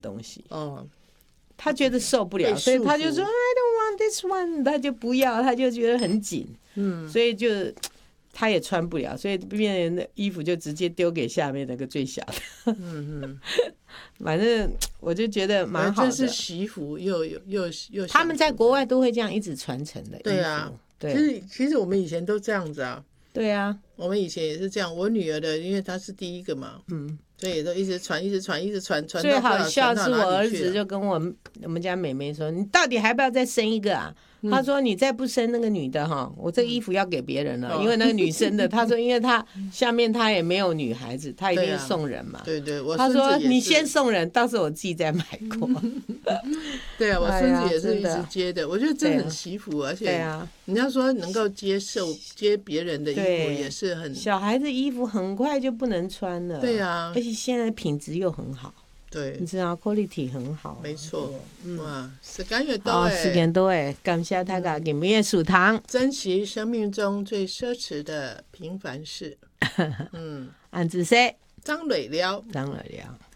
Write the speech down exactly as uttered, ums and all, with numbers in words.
东西。 哦， 他觉得受不了，所以他就说 I don't want this one， 他就不要，他就觉得很紧，嗯，所以就他也穿不了，所以变成的衣服就直接丢给下面那个最小的。嗯嗯，反正我就觉得蛮好的。 这是习服又又又又。 他们在国外都会这样一直传承的。 对啊，对，其实其实我们以前都这样子啊。 对啊， 我们以前也是这样。我女儿的，因为她是第一个嘛，嗯，所以也都一直传，一直传，一直传，传到最好笑是我儿子就跟我们我们家妹妹说：“你到底还不要再生一个啊？”嗯、他说：“你再不生那个女的哈，我这个衣服要给别人了，嗯、因为那个女生的。”他说：“因为他下面他也没有女孩子，他一定是送人嘛。 对”对对，我他说：“你先送人，到时候我自己再买过。” 对啊，我孙子也是一直接的，我觉得这很惜福，而且人家说能够接受接别人的衣服也是很。 小孩子衣服很快就不能穿了。 对啊， 而且现在品质又很好。 对， 你知道 quality 很好。 没错，哇，时间又到哎， 时间到哎，感谢大家给面数糖， 珍惜生命中最奢侈的平凡事。 嗯，安子说， 张磊了， 张磊了。